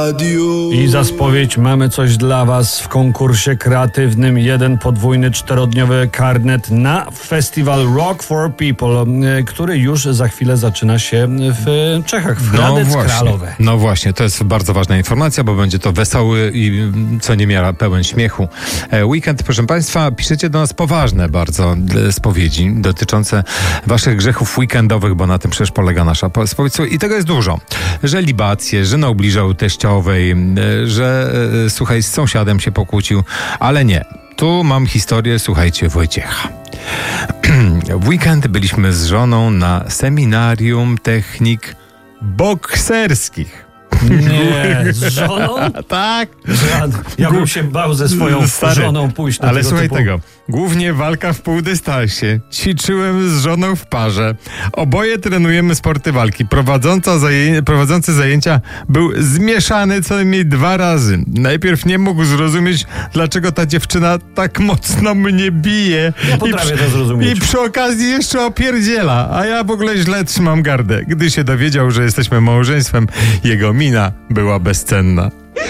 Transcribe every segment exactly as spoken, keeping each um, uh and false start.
I za spowiedź mamy coś dla was w konkursie kreatywnym. Jeden podwójny, czterodniowy karnet na festiwal Rock for People, który już za chwilę zaczyna się w Czechach, w Hradec no Králové. No właśnie, to jest bardzo ważna informacja, bo będzie to wesoły i co niemiara pełen śmiechu weekend. Proszę państwa, piszecie do nas poważne bardzo spowiedzi dotyczące waszych grzechów weekendowych, bo na tym przecież polega nasza spowiedź. I tego jest dużo. Że libację, że naubliżał teściowej, że słuchaj, z sąsiadem się pokłócił, ale nie. Tu mam historię, słuchajcie, Wojciecha. W weekend byliśmy z żoną na seminarium technik bokserskich. Nie, z żoną? Tak. Ja bym się bał ze swoją Stary, żoną pójść na ale tego słuchaj typu... tego. Głównie walka w półdystansie. Ćwiczyłem z żoną w parze. Oboje trenujemy sporty walki. Prowadząca zaję... Prowadzący zajęcia był zmieszany co najmniej dwa razy. Najpierw nie mógł zrozumieć, dlaczego ta dziewczyna tak mocno mnie bije. Ja potrafię to zrozumieć. I przy okazji jeszcze opierdziela. A ja w ogóle źle trzymam gardę. Gdy się dowiedział, że jesteśmy małżeństwem, jego mina była bezcenna.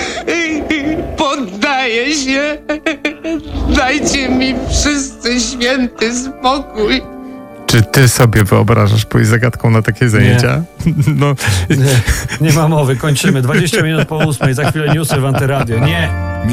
Poddaję się. Dajcie mi wszyscy święty spokój. Czy ty sobie wyobrażasz pójść zagadką na takie zajęcia? Nie. No. Nie, nie ma mowy, kończymy. dwadzieścia minut po ósmej, za chwilę newsy w Antyradio. Nie.